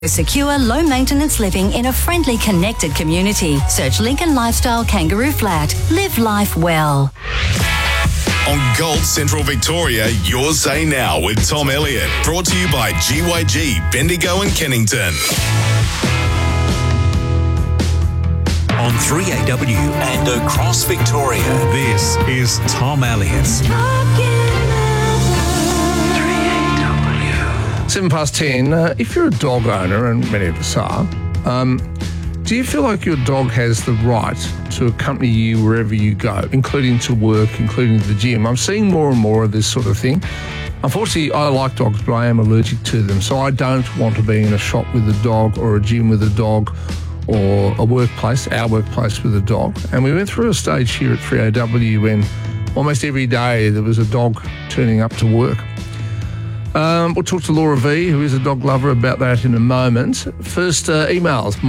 Secure, low-maintenance living in a friendly, connected community. Search Lincoln Lifestyle Kangaroo Flat. Live life well. On Gold Central Victoria, your say now with Tom Elliott. Brought to you by GYG, Bendigo and Kennington. On 3AW and across Victoria, this is Tom Elliott. 10:07. If you're a dog owner, and many of us are, do you feel like your dog has the right to accompany you wherever you go, including to work, including to the gym? I'm seeing more and more of this sort of thing. Unfortunately, I like dogs, but I am allergic to them, so I don't want to be in a shop with a dog or a gym with a dog or a workplace, our workplace with a dog. And we went through a stage here at 3AW when almost every day there was a dog turning up to work. We'll talk to Laura V, who is a dog lover, about that in a moment. First, emails,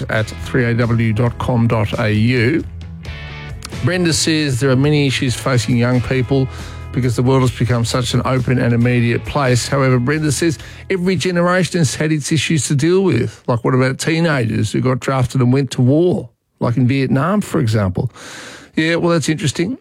mornings@3aw.com.au. Brenda says there are many issues facing young people because the world has become such an open and immediate place. However, Brenda says every generation has had its issues to deal with. Like, what about teenagers who got drafted and went to war, like in Vietnam, for example? Yeah, well, that's interesting.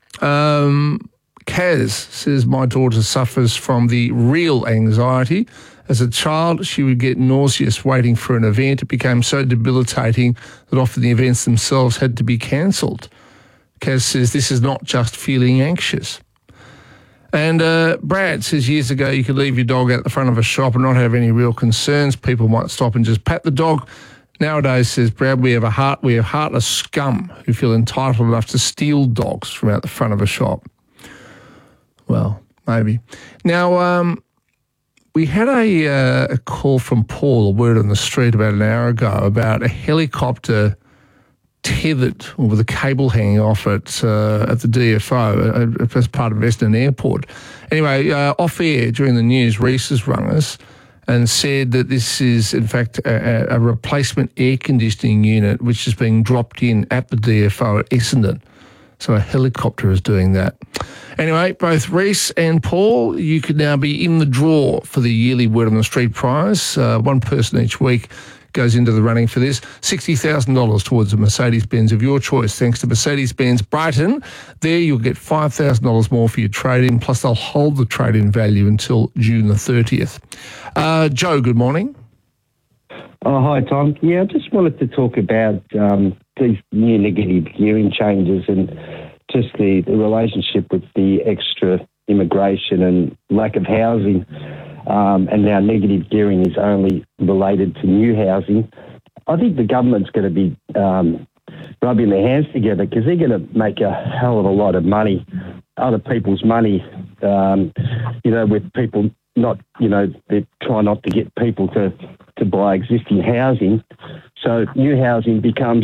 Kaz says, my daughter suffers from the real anxiety. As a child, she would get nauseous waiting for an event. It became so debilitating that often the events themselves had to be cancelled. Kaz says, this is not just feeling anxious. And Brad says, years ago, you could leave your dog out the front of a shop and not have any real concerns. People might stop and just pat the dog. Nowadays, says Brad, we have heartless scum who feel entitled enough to steal dogs from out the front of a shop. Well, maybe. Now, we had a call from Paul, a word on the street about an hour ago, about a helicopter tethered or with a cable hanging off it at the DFO as part of Essendon Airport. Anyway, off air during the news, Reese has rung us and said that this is, in fact, a replacement air conditioning unit which is being dropped in at the DFO at Essendon. So a helicopter is doing that. Anyway, both Reese and Paul, you could now be in the draw for the yearly Word on the Street prize. One person each week goes into the running for this. $60,000 towards a Mercedes-Benz of your choice, thanks to Mercedes-Benz Brighton. There you'll get $5,000 more for your trade-in, plus they'll hold the trade-in value until June the 30th. Joe, good morning. Oh, hi, Tom. Yeah, I just wanted to talk about these new negative gearing changes and just the relationship with the extra immigration and lack of housing. And now negative gearing is only related to new housing. I think the government's going to be rubbing their hands together because they're going to make a hell of a lot of money, other people's money, with people not, they try not to get people to buy existing housing. So new housing becomes,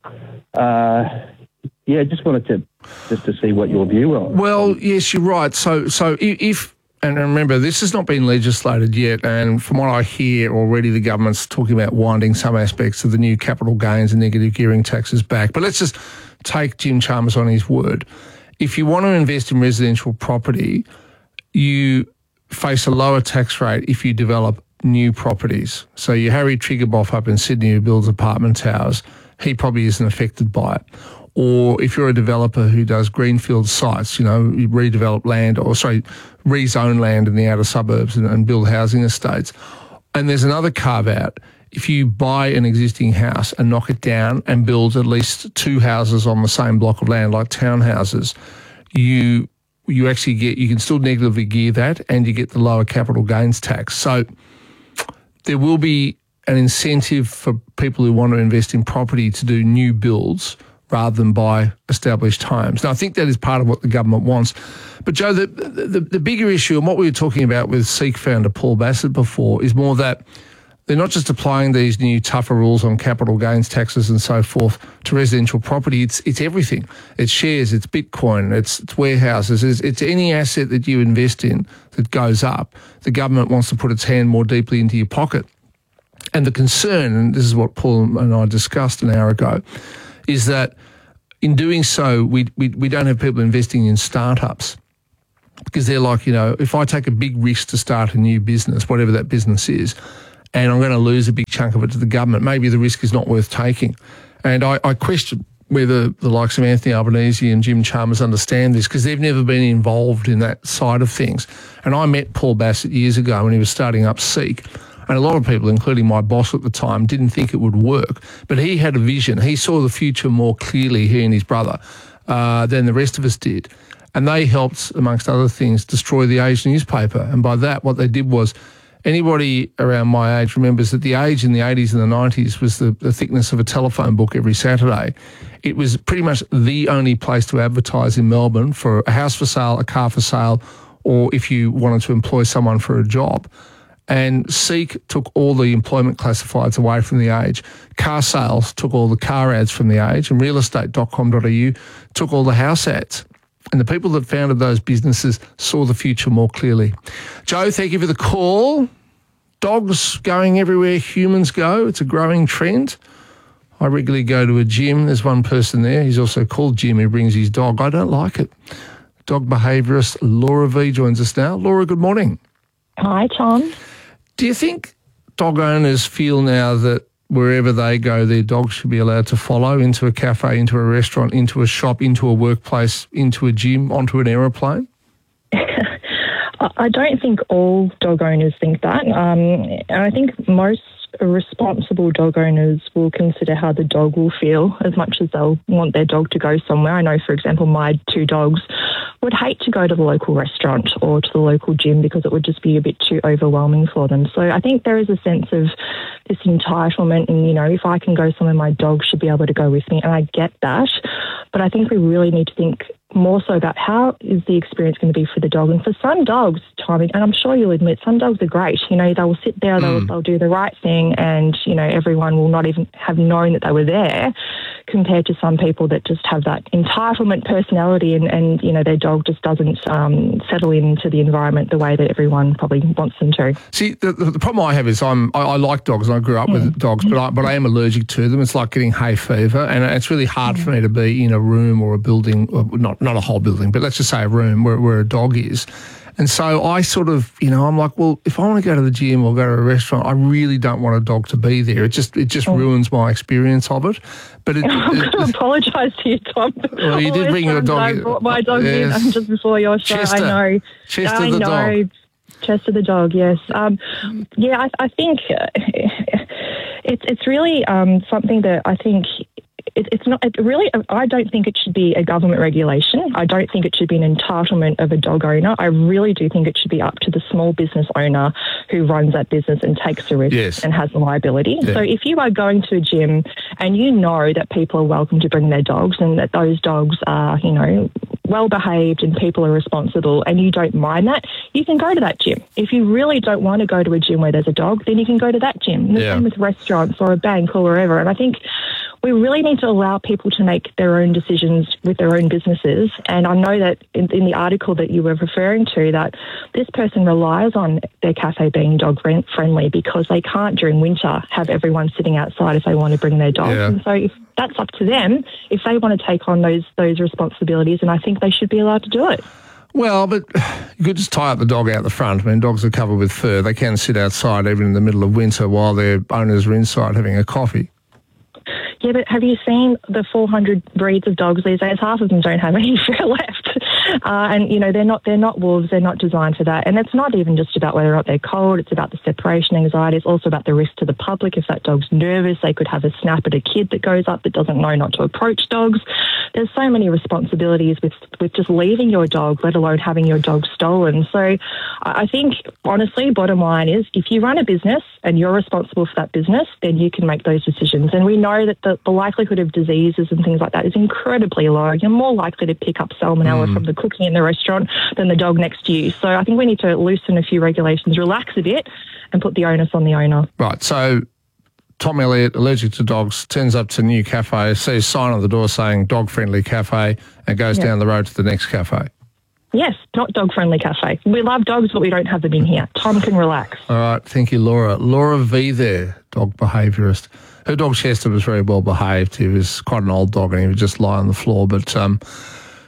just wanted to see what your view was. Well, yes, you're right. So if, and remember, this has not been legislated yet, and from what I hear already, the government's talking about winding some aspects of the new capital gains and negative gearing taxes back. But let's just take Jim Chalmers on his word. If you want to invest in residential property, you face a lower tax rate if you develop new properties. So your Harry Triggerboff up in Sydney who builds apartment towers, he probably isn't affected by it. Or if you're a developer who does greenfield sites, you redevelop land rezone land in the outer suburbs and build housing estates. And there's another carve out. If you buy an existing house and knock it down and build at least two houses on the same block of land, like townhouses, you actually you can still negatively gear that and you get the lower capital gains tax. So there will be an incentive for people who want to invest in property to do new builds rather than buy established homes. Now, I think that is part of what the government wants. But, Joe, the bigger issue, and what we were talking about with SEEK founder Paul Bassett before, is more that they're not just applying these new tougher rules on capital gains taxes and so forth to residential property. It's everything. It's shares, it's Bitcoin, it's warehouses, it's any asset that you invest in that goes up. The government wants to put its hand more deeply into your pocket. And the concern, and this is what Paul and I discussed an hour ago, is that in doing so, we don't have people investing in startups because they're like, if I take a big risk to start a new business, whatever that business is, and I'm going to lose a big chunk of it to the government. Maybe the risk is not worth taking. And I question whether the likes of Anthony Albanese and Jim Chalmers understand this, because they've never been involved in that side of things. And I met Paul Bassett years ago when he was starting up Seek. And a lot of people, including my boss at the time, didn't think it would work. But he had a vision. He saw the future more clearly, he and his brother, than the rest of us did. And they helped, amongst other things, destroy the Age newspaper. And by that, what they did was, anybody around my age remembers that the Age in the 80s and the 90s was the thickness of a telephone book every Saturday. It was pretty much the only place to advertise in Melbourne for a house for sale, a car for sale, or if you wanted to employ someone for a job. And Seek took all the employment classifieds away from the Age. Car sales took all the car ads from the Age, and realestate.com.au took all the house ads. And the people that founded those businesses saw the future more clearly. Joe, thank you for the call. Dogs going everywhere humans go. It's a growing trend. I regularly go to a gym. There's one person there. He's also called Jim, who brings his dog. I don't like it. Dog behaviourist Laura V joins us now. Laura, good morning. Hi, Tom. Do you think dog owners feel now that wherever they go, their dogs should be allowed to follow, into a cafe, into a restaurant, into a shop, into a workplace, into a gym, onto an aeroplane? I don't think all dog owners think that. And I think most responsible dog owners will consider how the dog will feel as much as they'll want their dog to go somewhere. I know, for example, my 2 dogs would hate to go to the local restaurant or to the local gym because it would just be a bit too overwhelming for them. So I think there is a sense of this entitlement and, you know, if I can go somewhere, my dog should be able to go with me. And I get that. But I think we really need to think more so about how is the experience going to be for the dog. And for some dogs, Tommy, and I'm sure you'll admit, some dogs are great. You know, they'll sit there, they'll do the right thing, and, you know, everyone will not even have known that they were there, compared to some people that just have that entitlement personality and you know, their dog just doesn't settle into the environment the way that everyone probably wants them to. See, the problem I have is I like dogs and I grew up with dogs, but I am allergic to them. It's like getting hay fever, and it's really hard for me to be in a room or a building, or not a whole building, but let's just say a room where a dog is. And so I sort of, you know, I'm like, well, if I want to go to the gym or go to a restaurant, I really don't want a dog to be there. It just ruins my experience of it. But I'm going to apologise to you, Tom. Well, you did bring your dog. I brought my dog in just before your show. Chester. I know. Chester the dog. Chester the dog, yes. Yeah, I think it's really something that I think it's not really. I don't think it should be a government regulation. I don't think it should be an entitlement of a dog owner. I really do think it should be up to the small business owner who runs that business and takes the risk and has the liability. Yeah. So if you are going to a gym and you know that people are welcome to bring their dogs and that those dogs are, you know, well behaved and people are responsible and you don't mind that, you can go to that gym. If you really don't want to go to a gym where there's a dog, then you can go to that gym. The same with restaurants or a bank or wherever. And I think we really need to allow people to make their own decisions with their own businesses. And I know that in the article that you were referring to, that this person relies on their cafe being dog friendly because they can't during winter have everyone sitting outside if they want to bring their dogs. Yeah. And so if that's up to them, if they want to take on those responsibilities, and I think they should be allowed to do it. Well, but you could just tie up the dog out the front. I mean, dogs are covered with fur. They can sit outside even in the middle of winter while their owners are inside having a coffee. Yeah, but have you seen the 400 breeds of dogs these days? Half of them don't have any fur left. And, you know, they're not wolves. They're not designed for that. And it's not even just about whether or not they're cold. It's about the separation anxiety. It's also about the risk to the public. If that dog's nervous, they could have a snap at a kid that goes up that doesn't know not to approach dogs. There's so many responsibilities with just leaving your dog, let alone having your dog stolen. So I think, honestly, bottom line is if you run a business and you're responsible for that business, then you can make those decisions. And we know that the likelihood of diseases and things like that is incredibly low. You're more likely to pick up salmonella from the cooking in the restaurant than the dog next to you. So I think we need to loosen a few regulations, relax a bit, and put the onus on the owner. Right. So Tom Elliott, allergic to dogs, turns up to a new cafe, sees a sign on the door saying dog-friendly cafe, and goes down the road to the next cafe. Yes, not dog-friendly cafe. We love dogs, but we don't have them in here. Tom can relax. All right. Thank you, Laura. Laura V there, dog behaviourist. Her dog Chester was very well behaved. He was quite an old dog and he would just lie on the floor. But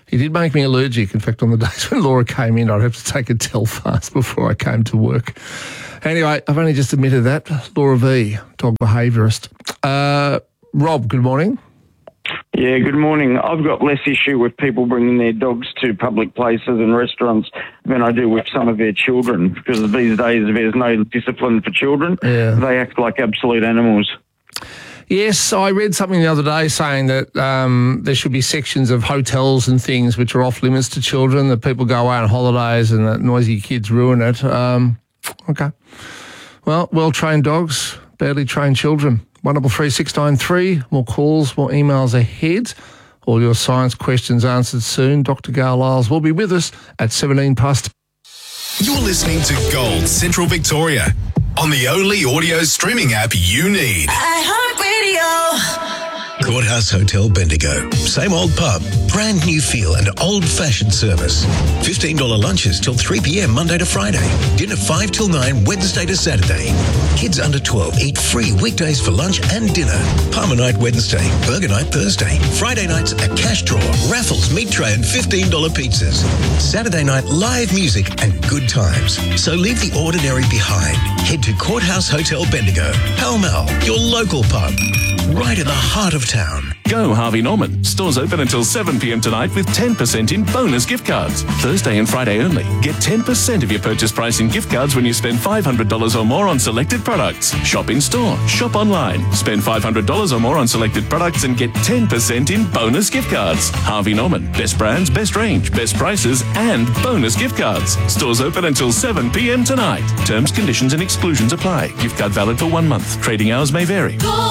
He did make me allergic. In fact, on the days when Laura came in, I'd have to take a Telfast before I came to work. Anyway, I've only just admitted that. Laura V, dog behaviourist. Rob, good morning. Yeah, good morning. I've got less issue with people bringing their dogs to public places and restaurants than I do with some of their children, because these days there's no discipline for children. Yeah. They act like absolute animals. Yes, I read something the other day saying that there should be sections of hotels and things which are off limits to children, that people go away on holidays and that noisy kids ruin it. Okay. Well, well-trained dogs, badly trained children. 133 more calls, more emails ahead. All your science questions answered soon. Dr. Gail Isles will be with us at 17 past. You're listening to Gold Central Victoria on the only audio streaming app you need. iHeartRadio. Courthouse Hotel Bendigo. Same old pub, brand new feel and old-fashioned service. $15 lunches till 3 p.m. Monday to Friday. Dinner 5 till 9 Wednesday to Saturday. Kids under 12 eat free weekdays for lunch and dinner. Palmer night Wednesday, burger night Thursday. Friday nights a cash draw, raffles, meat tray and $15 pizzas. Saturday night live music and good times. So leave the ordinary behind. Head to Courthouse Hotel Bendigo, Pall Mall, your local pub. Right in the heart of town. Go Harvey Norman. Stores open until 7 p.m. tonight with 10% in bonus gift cards. Thursday and Friday only. Get 10% of your purchase price in gift cards when you spend $500 or more on selected products. Shop in store. Shop online. Spend $500 or more on selected products and get 10% in bonus gift cards. Harvey Norman. Best brands, best range, best prices and bonus gift cards. Stores open until 7 p.m. tonight. Terms, conditions and exclusions apply. Gift card valid for 1 month. Trading hours may vary.